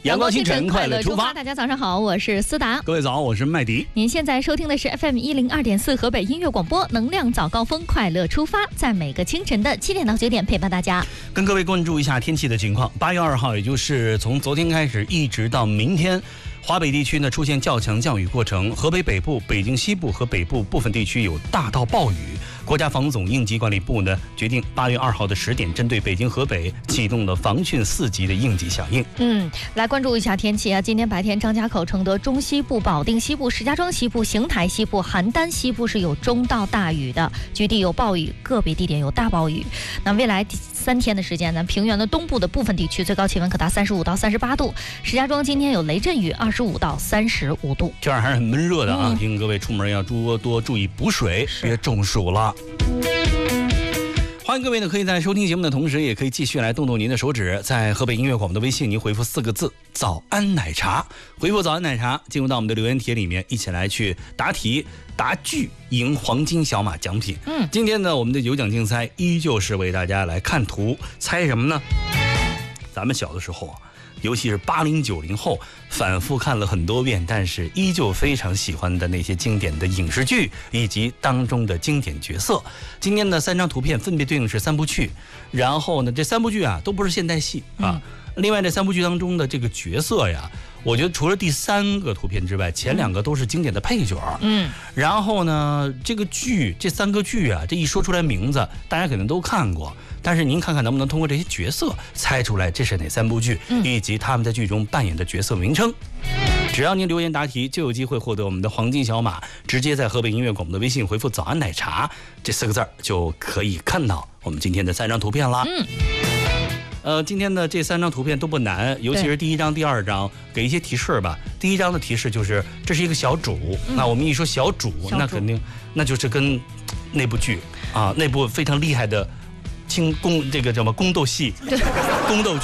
阳光清晨，快乐出发。 大家早上好，我是思达。 各位早，我是麦迪。 您现在收听的是 FM102.4 河北音乐广播，能量早高峰，快乐出发，在每个清晨的7点到9点陪伴大家。 跟各位关注一下天气的情况。8月2号，也就是从昨天开始一直到明天，华北地区呢出现较强降雨过程，河北北部、北京西部和北部部分地区有大到暴雨。国家防总应急管理部呢决定8月2号的10点，针对北京、河北启动了防汛4级的应急响应。 来关注一下天气啊。今天白天，张家口、承德中西部、保定西部、石家庄西部、邢台西部、邯郸西部是有中到大雨的，局地有暴雨，个别地点有大暴雨。那未来3天的时间呢，平原的东部的部分地区最高气温可达35到38度，石家庄今天有雷阵雨，25到35度。 这样还是很闷热的啊，提醒各位出门要多注意补水，别中暑了。欢迎各位呢，可以在收听节目的同时，也可以继续来动动您的手指，在河北音乐广播的微信，您回复4个字“早安奶茶”，回复“早安奶茶”，进入到我们的留言帖里面，一起来去答题答句，赢黄金小马奖品。今天呢，我们的有奖竞猜依旧是为大家来看图猜什么呢？咱们小的时候，尤其是80、90后，反复看了很多遍，但是依旧非常喜欢的那些经典的影视剧以及当中的经典角色。今天的3张图片分别对应是3部剧，然后呢，这3部剧啊都不是现代戏啊。另外这3部剧当中的这个角色呀，我觉得除了第3个图片之外，前2个都是经典的配角。然后呢，这3个剧啊，这一说出来名字，大家可能都看过。但是您看看能不能通过这些角色猜出来这是哪3部剧，以及他们在剧中扮演的角色名称。只要您留言答题，就有机会获得我们的黄金小马，直接在河北音乐广播的微信回复“早安奶茶”这4个字就可以看到我们今天的3张图片了。今天的这3张图片都不难，尤其是第1张、第2张，给一些提示吧。第1张的提示就是这是一个小主，那我们一说小主，那肯定那就是跟那部剧啊，那部非常厉害的这个叫什么宫斗戏，宫斗剧。